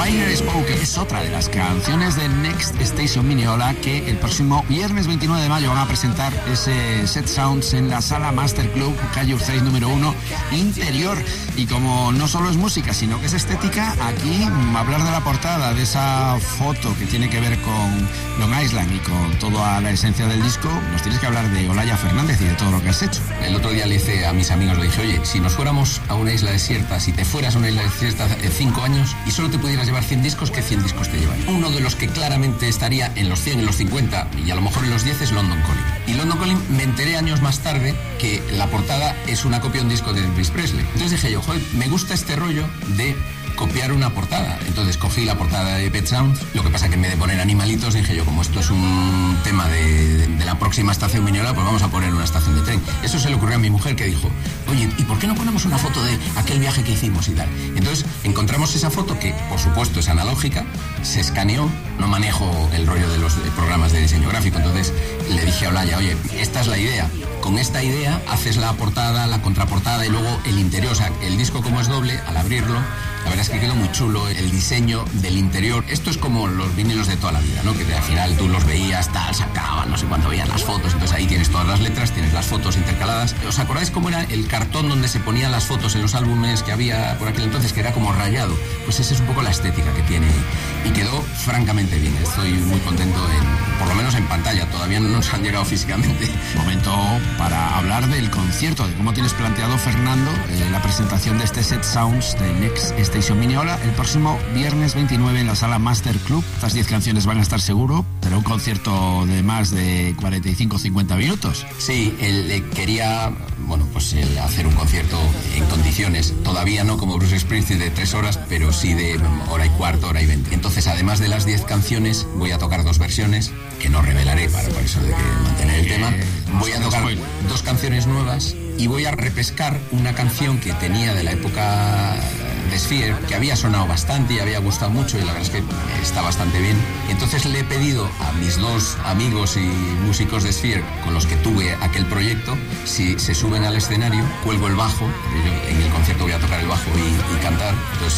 Fire Spoke es otra de las canciones de Next Station Mineola, que el próximo viernes 29 de mayo van a presentar ese Set Sounds en la Sala Master Club, calle Urzáiz número 1, interior. Y como no solo es música, sino que es estética, aquí hablar de la portada, de esa foto que tiene que ver con Long Island y con toda la esencia del disco, nos tienes que hablar de Olaya Fernández y de todo lo que has hecho. El otro día le hice a mis amigos, le dije, oye, si nos fuéramos a una isla desierta, si te fueras a una isla desierta hace 5 años y solo te pudieras llevar 100 discos, ¿qué 100 discos te llevan? Uno de los que claramente estaría en los 100, en los 50 y a lo mejor en los 10 es London Calling. Y London Calling me enteré años más tarde que la portada es una copia de un disco de Elvis Presley. Entonces dije yo, joder, me gusta este rollo de copiar una portada. Entonces cogí la portada de Pet Sounds. Lo que pasa que en vez de poner animalitos, dije yo, como esto es un tema de la próxima estación Mineola, pues vamos a poner una estación de tren. Eso se le ocurrió a mi mujer, que dijo, oye, ¿y por qué no ponemos una foto de aquel viaje que hicimos y tal? Entonces encontramos esa foto que, por supuesto, es analógica, se escaneó. No manejo el rollo de los programas de diseño gráfico, entonces le dije a Olaya, oye, esta es la idea. Con esta idea haces la portada, la contraportada y luego el interior. O sea, el disco, como es doble, al abrirlo, la verdad es que quedó muy chulo el diseño del interior. Esto es como los vinilos de toda la vida, ¿no? Que al final tú los veías, tal, sacaban, no sé cuándo veías las fotos. Entonces ahí tienes todas las letras, tienes las fotos intercaladas. ¿Os acordáis cómo era el cartón donde se ponían las fotos en los álbumes que había por aquel entonces, que era como rayado? Pues esa es un poco la estética que tiene y quedó francamente bien. Estoy muy contento, por lo menos en pantalla. Todavía no nos han llegado físicamente. Momento para hablar del concierto, de cómo tienes planteado, Fernando, la presentación de este Set Sounds de Next Station Mineola el próximo viernes 29 en la Sala Master Club. Estas 10 canciones van a estar seguro, pero un concierto de más de 45-50 minutos. Sí, él quería, bueno, pues hacer un concierto en condiciones, todavía no como Bruce Springsteen de 3 horas, pero sí de hora y cuarto, hora y 20. Entonces, además de las 10 canciones, voy a tocar 2 versiones, que no revelaré por eso de que mantener el tema. Voy a tocar 2 canciones nuevas y voy a repescar una canción que tenía de la época de Sphere, que había sonado bastante y había gustado mucho, y la verdad es que está bastante bien. Entonces le he pedido a mis 2 amigos y músicos de Sphere con los que tuve aquel proyecto, si se suben al escenario, cuelgo el bajo, yo en el concierto voy a tocar el bajo y cantar. Entonces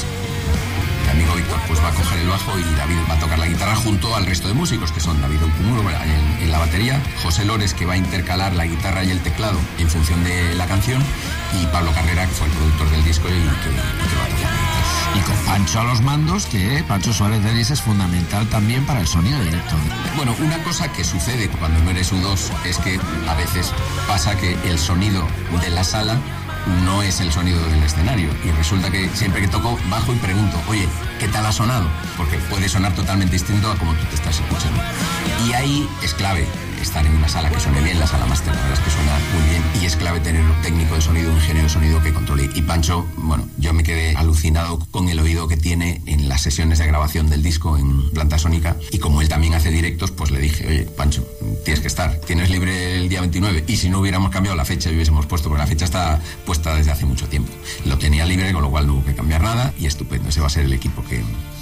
mi amigo Víctor pues va a coger el bajo y David va a tocar la guitarra junto al resto de músicos, que son David Ocumuro en la batería, José Lores, que va a intercalar la guitarra y el teclado en función de la canción, y Pablo Carrera, que fue el productor del disco y que va a tocar la guitarra. Y con Pancho a los mandos, que Pancho Suárez de Lis es fundamental también para el sonido directo. Bueno, una cosa que sucede cuando no eres U2 es que a veces pasa que el sonido de la sala no es el sonido del escenario, y resulta que siempre que toco bajo y pregunto, oye, ¿qué tal ha sonado? Porque puede sonar totalmente distinto a como tú te estás escuchando. Y ahí es clave estar en una sala que suene bien, la sala máster, la verdad es que suena muy bien, y es clave tener un técnico de sonido, un ingeniero de sonido que controle. Y Pancho, bueno, yo me quedé alucinado con el oído que tiene en las sesiones de grabación del disco en Planta Sónica, y como él también hace directos, pues le dije, oye, Pancho, tienes que estar, tienes libre el día 29, y si no hubiéramos cambiado la fecha y hubiésemos puesto, porque la fecha está puesta desde hace mucho tiempo, lo tenía libre, con lo cual no hubo que cambiar nada, y estupendo, ese va a ser el equipo que...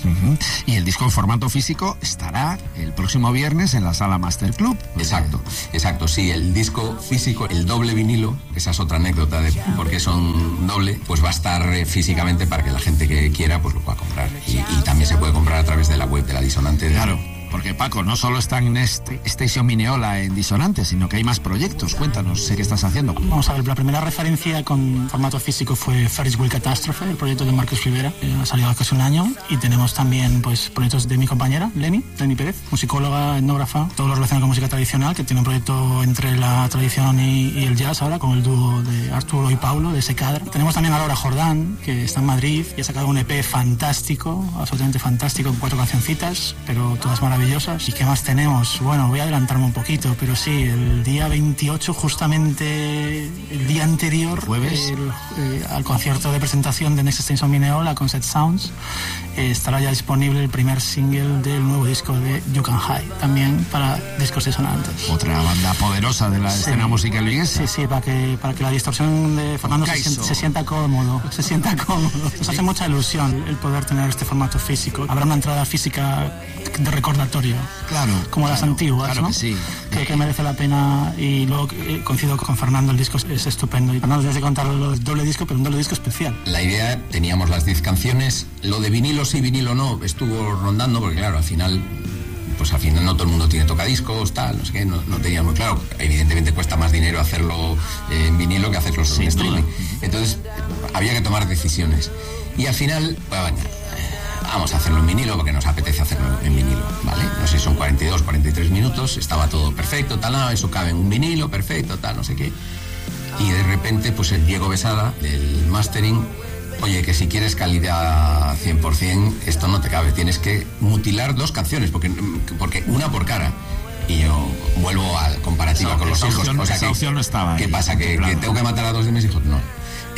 Y el disco en formato físico estará el próximo viernes en la Sala Master Club. Exacto, sí, el disco físico, el doble vinilo, esa es otra anécdota de por qué son doble, pues va a estar físicamente para que la gente que quiera pues lo pueda comprar, y también se puede comprar a través de la web de La Disonante. Claro, porque Paco, no solo está en Station Mineola en Disonante, sino que hay más proyectos. Cuéntanos, sé qué estás haciendo. Vamos a ver, la primera referencia con formato físico fue Ferris Wheel Catastrophe, el proyecto de Marcos Rivera, ha salido hace casi un año, y tenemos también pues proyectos de mi compañera, Leni Pérez, musicóloga, etnógrafa, todo lo relacionado con música tradicional, que tiene un proyecto entre la tradición y el jazz ahora, con el dúo de Arturo y Paulo, de Secadra. Tenemos también a Laura Jordán, que está en Madrid, y ha sacado un EP fantástico, absolutamente fantástico, con 4 cancioncitas, pero todas maravillosas. ¿Y qué más tenemos? Bueno, voy a adelantarme un poquito, pero sí, el día 28, justamente el día anterior, jueves, al concierto de presentación de Next Station Mineola con Set Sounds, estará ya disponible el primer single del nuevo disco de You Can Hide, también para discos disonantes. Otra banda poderosa de la escena musical viguesa. Sí, para que la distorsión de Fernando se sienta cómodo. Nos hace mucha ilusión el poder tener este formato físico. Habrá una entrada física de recordatorio repertorio. Claro. Como las antiguas, claro, ¿no? Que sí. Que merece la pena. Y luego coincido con Fernando, el disco es estupendo. Y Fernando desde contar el doble disco, pero un doble disco especial. La idea, teníamos las 10 canciones, lo de vinilo sí, vinilo no, estuvo rondando, porque claro, al final no todo el mundo tiene tocadiscos, tal, no sé qué, no tenía muy claro. Evidentemente cuesta más dinero hacerlo en vinilo que hacerlo en streaming. Entonces había que tomar decisiones. Y al final, bueno, vamos a hacerlo en vinilo porque nos apetece hacerlo en vinilo, ¿vale? No sé si son 42, 43 minutos, estaba todo perfecto, tal, eso cabe en un vinilo, perfecto, tal, no sé qué. Y de repente, pues el Diego Besada, el mastering, oye, que si quieres calidad 100%, esto no te cabe, tienes que mutilar 2 canciones, porque una por cara. Y yo vuelvo a comparativa con los hijos. Esa opción no estaba. ¿Qué pasa? ¿Que tengo que matar a 2 de mis hijos? No.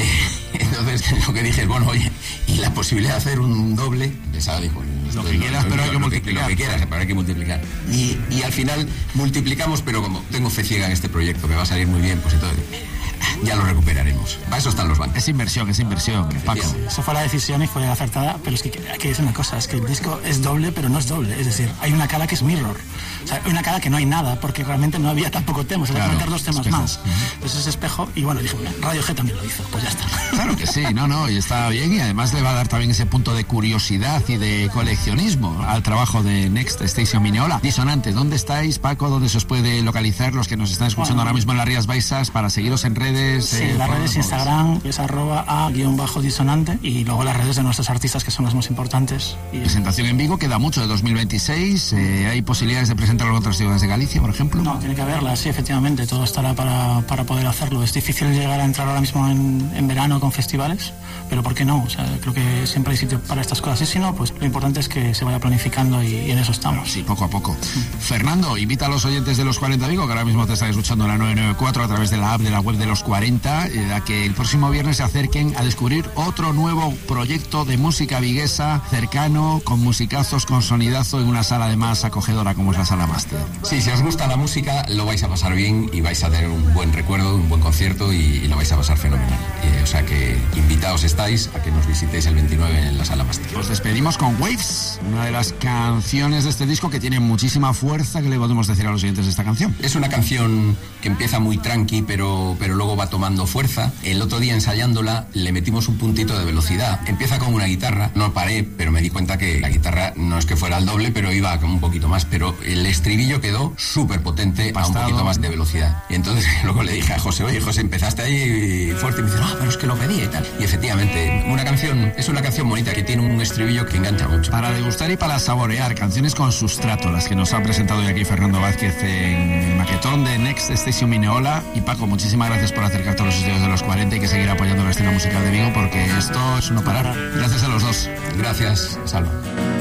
Entonces lo que dije es, bueno, oye, y la posibilidad de hacer un doble, Besada dijo, lo que quieras, pero hay que multiplicar. Lo que quieras, pero hay que multiplicar. Y al final multiplicamos, pero como tengo fe ciega en este proyecto, que va a salir muy bien, pues entonces ya lo recuperaremos. Para eso están los bancos. Es inversión, Paco. Esa fue la decisión y fue acertada, pero es que hay que decir una cosa, es que el disco es doble, pero no es doble. Es decir, hay una cara que es mirror. O sea, hay una cara que no hay nada, porque realmente no había tampoco temas, había que meter 2 temas espejo. Más. Entonces es espejo, y bueno, dije, Radio G también lo hizo, pues ya está. Claro que sí, y está bien, y además le va a dar también ese punto de curiosidad y de coleccionismo al trabajo de Next Station Mineola. Disonantes, ¿dónde estáis, Paco? ¿Dónde se os puede localizar los que nos están escuchando ahora mismo en las Rías Baixas para seguiros en redes? Sí, las redes, Instagram es @a_disonante, y luego las redes de nuestros artistas, que son las más importantes. Presentación en Vigo, queda mucho de 2026. ¿Hay posibilidades de presentarlo en otras ciudades de Galicia, por ejemplo? No, tiene que haberla, sí, efectivamente, todo estará para poder hacerlo. Es difícil llegar a entrar ahora mismo en verano con festivales, pero ¿por qué no? O sea, creo que siempre hay sitio para estas cosas, y si no, pues lo importante es que se vaya planificando, y en eso estamos. Sí, poco a poco. Fernando, invita a los oyentes de Los 40 Vigo, que ahora mismo te están escuchando en la 994 a través de la app de la web de Los 40, a que el próximo viernes se acerquen a descubrir otro nuevo proyecto de música viguesa, cercano, con musicazos, con sonidazo, en una sala además acogedora como es la Sala Master. Sí, si os gusta la música, lo vais a pasar bien y vais a tener un buen recuerdo, un buen concierto, y lo vais a pasar fenomenal. O sea que invitados estáis a que nos visitéis el 29 en la Sala Master. Os despedimos con Waves, una de las canciones de este disco que tiene muchísima fuerza. ¿Qué le podemos decir a los oyentes de esta canción? Es una canción que empieza muy tranqui, pero luego va tomando fuerza. El otro día ensayándola le metimos un puntito de velocidad. Empieza con una guitarra, no paré, pero me di cuenta que la guitarra no es que fuera el doble, pero iba como un poquito más, pero el estribillo quedó súper potente a un poquito más de velocidad. Y entonces luego le dije a José, oye José, empezaste ahí fuerte, y me dice, no, pero es que lo pedí y tal. Y efectivamente, es una canción bonita que tiene un estribillo que engancha mucho. Para degustar y para saborear canciones con sustrato, las que nos ha presentado hoy aquí Fernando Vázquez en el maquetón de Next Station Mineola. Y Paco, muchísimas gracias por acercarte a los estudios de Los 40, y que seguir apoyando la escena musical de Vigo, porque esto es no parar. Gracias a los dos. Gracias, Salva.